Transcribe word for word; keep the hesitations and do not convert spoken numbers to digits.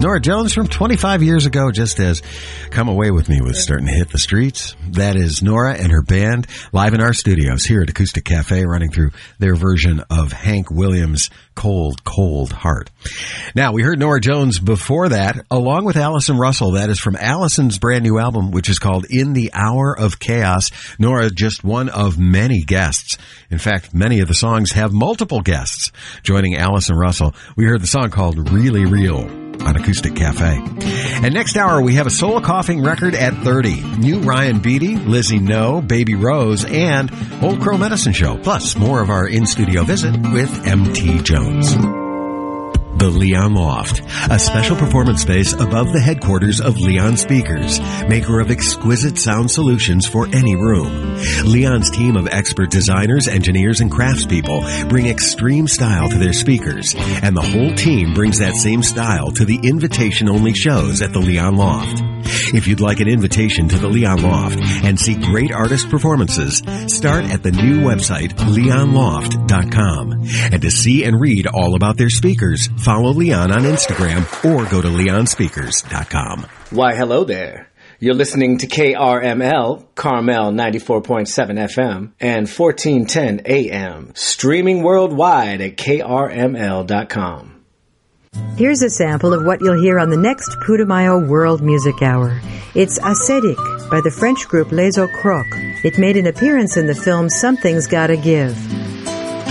Norah Jones from twenty-five years ago just as Come Away With Me was starting to hit the streets. That is Norah and her band live in our studios here at Acoustic Cafe, running through their version of Hank Williams' Cold, Cold Heart. Now, we heard Norah Jones before that, along with Allison Russell. That is from Allison's brand new album, which is called In the Hour of Chaos. Norah, just one of many guests. In fact, many of the songs have multiple guests joining Allison Russell. We heard the song called Really Real on Acoustic Cafe. And next hour, we have a solo coughing record at thirty. New Ryan Beatty, Lizzie No, Baby Rose, and Old Crow Medicine Show. Plus, more of our in-studio visit with M T Jones. The Leon Loft, a special performance space above the headquarters of Leon Speakers, maker of exquisite sound solutions for any room. Leon's team of expert designers, engineers, and craftspeople bring extreme style to their speakers, and the whole team brings that same style to the invitation-only shows at the Leon Loft. If you'd like an invitation to the Leon Loft and see great artist performances, start at the new website, leon loft dot com. And to see and read all about their speakers, follow Leon on Instagram or go to leon speakers dot com. Why, hello there. You're listening to K R M L, Carmel ninety-four point seven F M and fourteen ten A M, streaming worldwide at K R M L dot com. Here's a sample of what you'll hear on the next Putumayo World Music Hour. It's Acetic by the French group Les Ocrocs. It made an appearance in the film Something's Gotta Give.